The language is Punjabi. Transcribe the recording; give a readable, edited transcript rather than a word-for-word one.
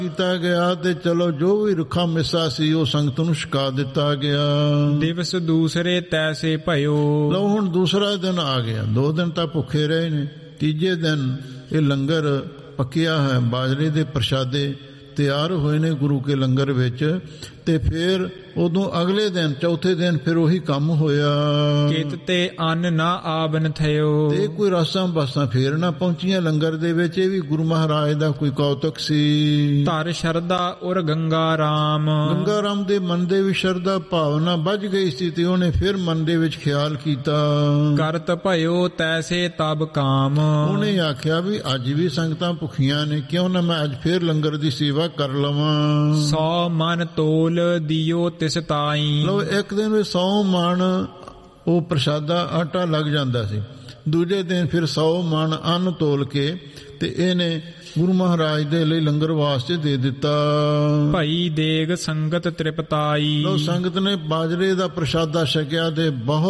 ਕੀਤਾ ਗਿਆ ਤੇ ਚਲੋ ਜੋ ਵੀ ਰੁੱਖਾ ਮਿੱਸਾ ਸੀ ਉਹ ਸੰਗਤ ਨੂੰ ਛਕਾ ਦਿੱਤਾ ਗਿਆ। ਦਿਵਸ ਦੂਸਰੇ ਤੈਸੇ ਭਇਓ। ਲਓ ਹੁਣ ਦੂਸਰਾ ਦਿਨ ਆ ਗਿਆ। 2 ਦਿਨ ਤਾਂ ਭੁੱਖੇ ਰਹੇ ਨੇ। ਤੀਜੇ ਦਿਨ ਇਹ ਲੰਗਰ ਪੱਕਿਆ ਹੈ, ਬਾਜਰੇ ਦੇ ਪ੍ਰਸ਼ਾਦੇ ਤਿਆਰ ਹੋਏ ਨੇ ਗੁਰੂ ਕੇ ਲੰਗਰ ਵਿੱਚ। ਤੇ ਫਿਰ ਉਦੋਂ ਅਗਲੇ ਦਿਨ ਚੌਥੇ ਦਿਨ ਫਿਰ ਉਹੀ ਕੰਮ ਹੋਇਆ। ਕਿਤ ਤੇ ਅੰਨ ਨਾ ਆਵਨ ਥਿਓ। ਤੇ ਕੋਈ ਰਸਾਂ ਬਸਾਂ ਫੇਰ ਨਾ ਪਹੁੰਚੀਆਂ ਲੰਗਰ ਦੇ ਵਿੱਚ। ਇਹ ਵੀ ਗੁਰੂ ਮਹਾਰਾਜ ਦਾ ਕੋਈ ਕੌਤਕ ਸੀ। ਧਰ ਸ਼ਰਧਾ ਉਰ ਗੰਗਾ ਰਾਮ। ਗੰਗਾ ਰਾਮ ਦੇ ਮਨ ਦੇ ਵਿੱਚ ਸ਼ਰਧਾ ਭਾਵਨਾ ਵੱਜ ਗਈ ਸੀ ਤੇ ਉਹਨੇ ਫਿਰ ਮਨ ਦੇ ਵਿੱਚ ਖਿਆਲ ਕੀਤਾ। ਕਰਤ ਭਇਓ ਤੈਸੇ ਤਬ ਕਾਮ। ਉਹਨੇ ਆਖਿਆ ਵੀ ਅੱਜ ਵੀ ਸੰਗਤਾਂ ਭੁੱਖੀਆਂ ਨੇ, ਕਿਉਂ ਨਾ ਮੈਂ ਅੱਜ ਫਿਰ ਲੰਗਰ ਦੀ ਸੇਵਾ ਕਰ ਲਵਾਂ। 100 ਮਨ ਤੋਲ ਦਿਓ ਤਿਸ ਤਾਈ। ਲੋ ਇੱਕ ਦਿਨ ਵਿੱਚ 100 ਮਣ ਉਹ ਪ੍ਰਸ਼ਾਦਾ ਆਟਾ ਲੱਗ ਜਾਂਦਾ ਸੀ। ਦੂਜੇ ਦਿਨ ਫਿਰ 100 ਮਣ ਅੰਨ ਤੋਲ ਕੇ ਤੇ ਇਹਨੇ ਗੁਰੂ ਮਹਾਰਾਜ ਦੇ ਲਈ ਲੰਗਰ ਵਾਸਤੇ ਦੇ ਦਿੱਤਾ। ਭਈ ਦੇਗ ਸੰਗਤ ਤ੍ਰਿਪਤਾਈ। ਲੋ ਸੰਗਤ ਨੇ ਬਾਜਰੇ ਦਾ ਪ੍ਰਸ਼ਾਦਾ ਛਕਿਆ ਤੇ ਬਹੁਤ